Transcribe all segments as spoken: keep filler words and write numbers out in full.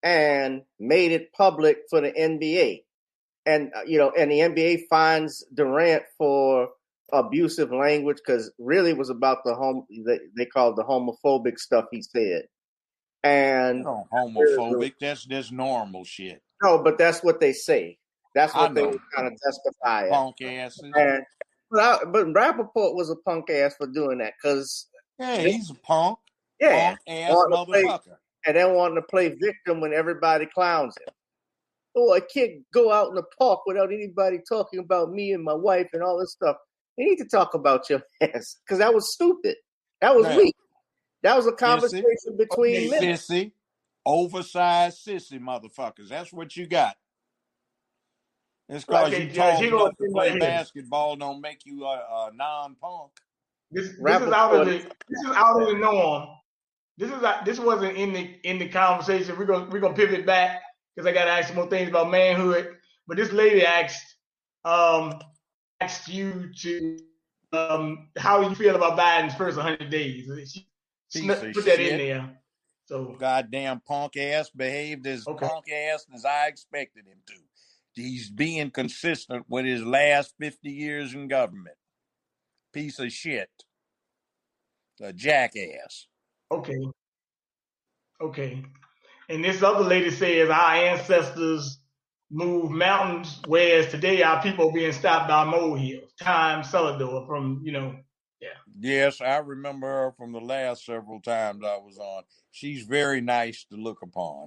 and made it public for the N B A. And, uh, you know, and the N B A fines Durant for abusive language because really it was about the home, they, they called the homophobic stuff he said. And no, homophobic, that's just normal shit. No, but that's what they say. That's what I they know. were kind of testify at. Punk asses. And, but, I, but Rappaport was a punk ass for doing that because yeah, he's a punk. Yeah, punk ass motherfucker. Play, and then wanting to play victim when everybody clowns him. Oh, I can't go out in the park without anybody talking about me and my wife and all this stuff. You need to talk about your ass because that was stupid. That was yeah. weak. That was a conversation sissy. between men. Sissy, oversized sissy motherfuckers. That's what you got. It's because you tall enough to play basketball don't make you a, a non-punk. This, this is out of the this is out of the norm. This is this wasn't in the in the conversation. We're gonna we're gonna pivot back because I gotta ask some more things about manhood. But this lady asked um asked you to um how you feel about Biden's first one hundred days. She put that shit. in there. So goddamn punk ass behaved as okay. punk ass as I expected him to. He's being consistent with his last fifty years in government. Piece of shit. A jackass. Okay. Okay. And this other lady says our ancestors moved mountains, whereas today our people are being stopped by molehills. Time Celador from, you know, yeah. Yes, I remember her from the last several times I was on. She's very nice to look upon.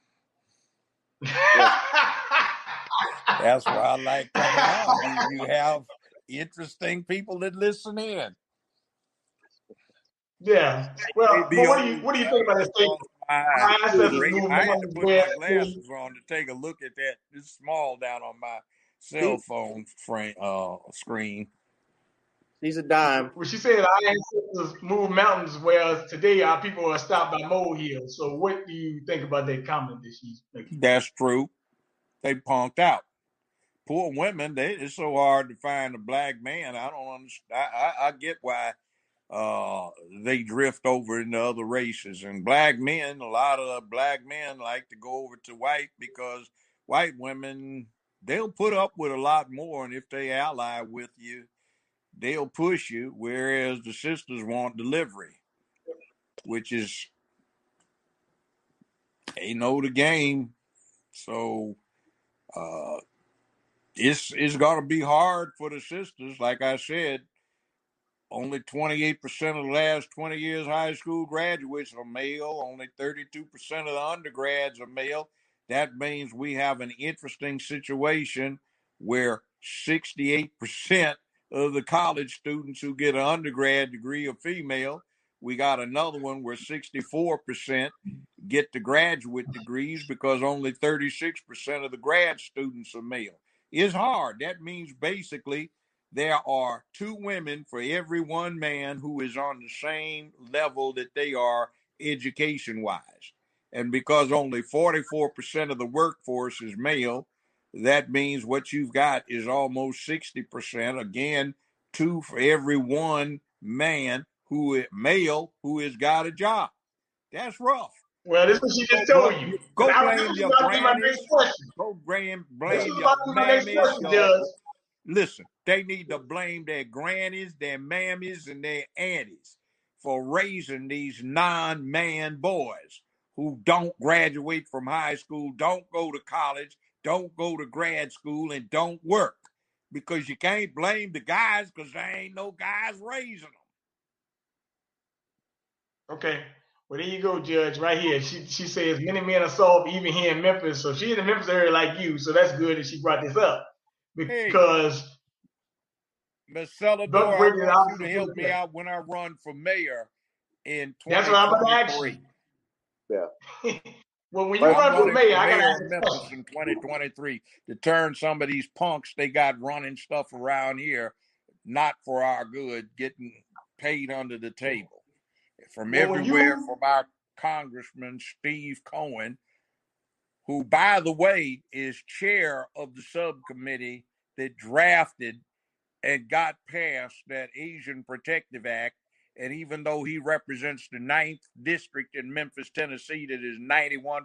That's why I like coming out. You, you have interesting people that listen in. Yeah. Well, but what do you what do you think about this thing? I, I, had to put my glasses on to take a look at that. It's small down on my cell phone frame, uh, screen. He's a dime. Well, she said our ancestors moved mountains, whereas today our people are stopped by molehills. So what do you think about that comment that she's making? That's true. They punked out. Poor women, they, it's so hard to find a black man. I don't understand. I, I, I get why uh, they drift over into other races. And black men, a lot of black men like to go over to white because white women, they'll put up with a lot more. And if they ally with you, they'll push you. Whereas the sisters want delivery, which is, they know the game. So, uh, It's it's got to be hard for the sisters. Like I said, only twenty-eight percent of the last twenty years high school graduates are male. Only thirty-two percent of the undergrads are male. That means we have an interesting situation where sixty-eight percent of the college students who get an undergrad degree are female. We got another one where sixty-four percent get the graduate degrees because only thirty-six percent of the grad students are male. It's hard. That means basically there are two women for every one man who is on the same level that they are education-wise. And because only forty-four percent of the workforce is male, that means what you've got is almost sixty percent. Again, two for every one man who is male who has got a job. That's rough. Well, this is what she just told you. Go blame your grannies. Go blame, blame your mammies. Listen, they need to blame their grannies, their mammies, and their aunties for raising these non-man boys who don't graduate from high school, don't go to college, don't go to grad school, and don't work. Because you can't blame the guys because there ain't no guys raising them. Okay. Well, there you go, Judge, right here. She she says many men are soft even here in Memphis. So she's in the Memphis area like you. So that's good that she brought this up. Because hey, Miz Celador, I want you to help me out when I run for mayor in twenty twenty-three. That's what I'm going to ask you. Yeah. Well, when you I'm run for mayor, I got to ask you Memphis in twenty twenty-three to turn some of these punks they got running stuff around here, not for our good, getting paid under the table. From well, everywhere, you... from our Congressman Steve Cohen, who, by the way, is chair of the subcommittee that drafted and got passed that Asian Protective Act. And even though he represents the ninth district in Memphis, Tennessee, that is ninety-one